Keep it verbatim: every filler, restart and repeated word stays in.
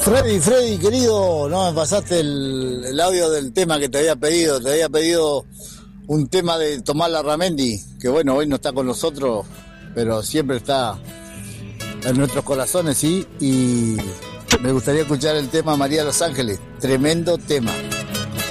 Freddy, Freddy, querido, no me pasaste el, el audio del tema que te había pedido. Te había pedido un tema de Tomás Larramendi, que bueno, hoy no está con nosotros, pero siempre está en nuestros corazones, sí. Y me gustaría escuchar el tema María de los Ángeles. Tremendo tema.